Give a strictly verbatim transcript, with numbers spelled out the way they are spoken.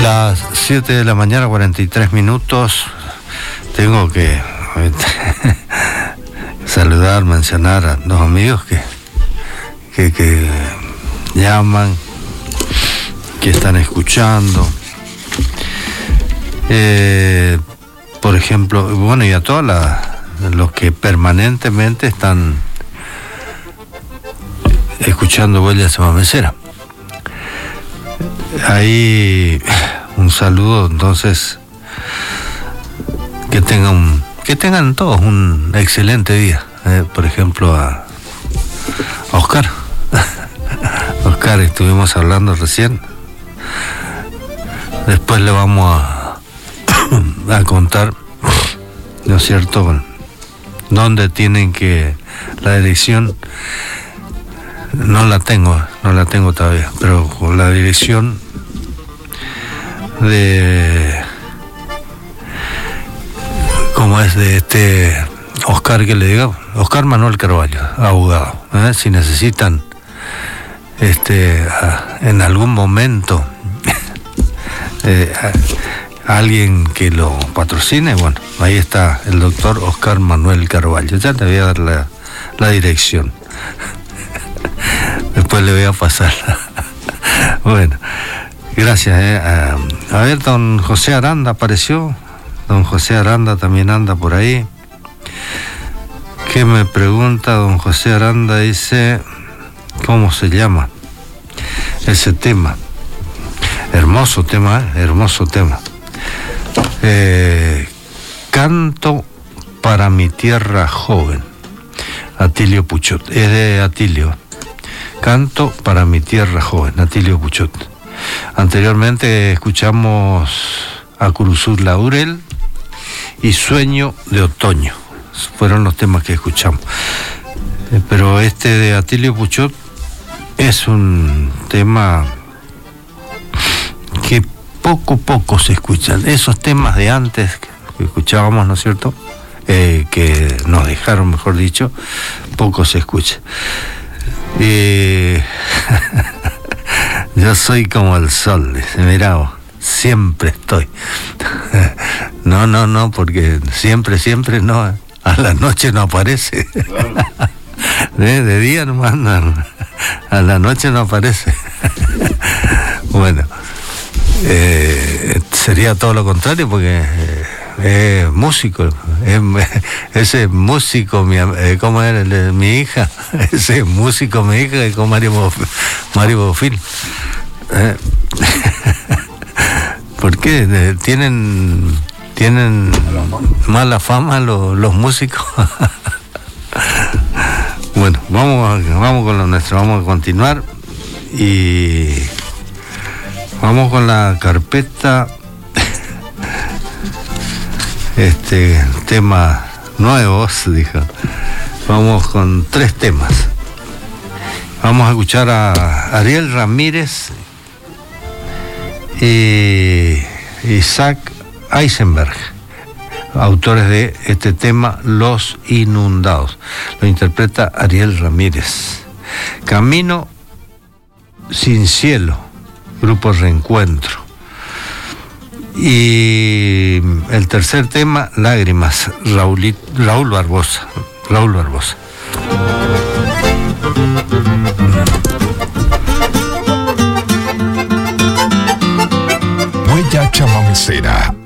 Las siete de la mañana, cuarenta y tres minutos. Tengo que saludar, mencionar a los amigos que, que, que llaman, que están escuchando. Eh, por ejemplo, bueno, y a todos los que permanentemente están escuchando Huellas Mamecera. Ahí un saludo, entonces, que tengan, que tengan todos un excelente día. Eh, por ejemplo, a, a Oscar. Oscar, estuvimos hablando recién. Después le vamos a, a contar, ¿no es cierto?, dónde tienen que, la dirección. No la tengo, no la tengo todavía, pero con la dirección de, ¿cómo es? De este Oscar, que le digo, Oscar Manuel Carvalho, abogado. ¿eh? Si necesitan este a, en algún momento eh, a, a alguien que lo patrocine, bueno, ahí está el doctor Oscar Manuel Carvalho. Ya te voy a dar la, la dirección. Después le voy a pasar. Bueno, gracias. Eh. A, a ver, don José Aranda apareció. Don José Aranda también anda por ahí. ¿Qué me pregunta don José Aranda? Dice, ¿cómo se llama ese tema? Hermoso tema, ¿eh? Hermoso tema. Eh, Canto para mi tierra joven. Atilio Puchot. Es de Atilio. Canto para mi tierra joven, Atilio Puchot. Anteriormente escuchamos a Curuzú Laurel y Sueño de Otoño. Fueron los temas que escuchamos. Pero este de Atilio Puchot es un tema que poco a poco se escuchan. Esos temas de antes que escuchábamos, ¿no es cierto?, eh, que nos dejaron, mejor dicho, poco se escucha. Eh, yo soy como el sol, dice, mirá vos, siempre estoy. No, no, no, porque siempre, siempre no, a la noche no aparece. De, de día no mandan, a la noche no aparece. Bueno, eh, sería todo lo contrario, porque eh, es músico, es, ese músico, mi, eh, ¿cómo era el de mi hija? Ese músico, mi hija, es con Mario Bofil. Mario Bofil. Eh, ¿Por qué? Eh, ¿Tienen, tienen mala fama los, los músicos? Bueno, vamos, a, vamos con lo nuestro, vamos a continuar y vamos con la carpeta. Este, temas nuevos, dijo. Vamos con tres temas. Vamos a escuchar a Ariel Ramírez y Isaac Eisenberg, autores de este tema, Los Inundados. Lo interpreta Ariel Ramírez. Camino sin cielo, Grupo Reencuentro. Y el tercer tema, Lágrimas, Raúl, Raúl Barbosa. Raúl Barbosa. Huella Chamamecera.